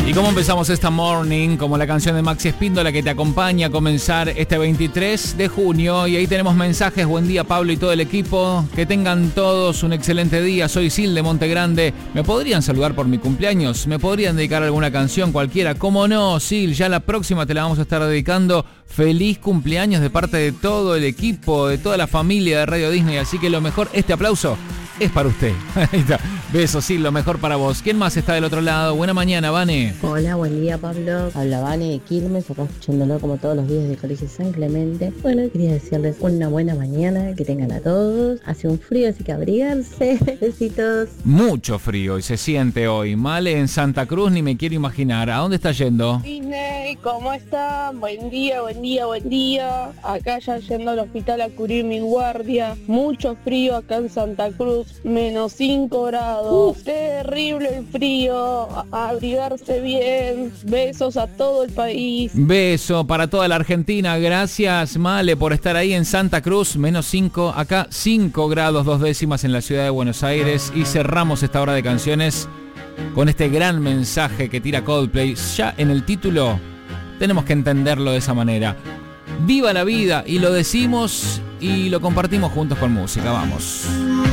Y cómo empezamos esta morning, como la canción de Maxi Espíndola que te acompaña a comenzar este 23 de junio. Y ahí tenemos mensajes. Buen día, Pablo y todo el equipo. Que tengan todos un excelente día. Soy Sil de Montegrande. ¿Me podrían saludar por mi cumpleaños? ¿Me podrían dedicar alguna canción cualquiera? ¿Cómo no, Sil? Ya la próxima te la vamos a estar dedicando. Feliz cumpleaños de parte de todo el equipo, de toda la familia de Radio Disney. Así que lo mejor, este aplauso es para usted. Ahí está. Besos, sí, lo mejor para vos. ¿Quién más está del otro lado? Buena mañana, Vane. Hola, buen día, Pablo. Habla Vane de Quilmes, acá escuchándolo como todos los días del Colegio San Clemente. Bueno, quería decirles una buena mañana, que tengan a todos. Hace un frío, así que abrigarse. Besitos. Mucho frío y se siente hoy. Male en Santa Cruz, ni me quiero imaginar. ¿A dónde está yendo? Disney, ¿cómo están? Buen día, buen día, buen día. Acá ya yendo al hospital a cubrir mi guardia. Mucho frío acá en Santa Cruz, menos 5 grados. Terrible el frío, a abrigarse bien. Besos a todo el país. Beso para toda la Argentina. Gracias, Male, por estar ahí en Santa Cruz. Menos 5, acá 5 grados 2 décimas en la ciudad de Buenos Aires. Y cerramos esta hora de canciones con este gran mensaje que tira Coldplay. Ya en el título tenemos que entenderlo de esa manera. Viva la vida, y lo decimos y lo compartimos juntos con música. Vamos.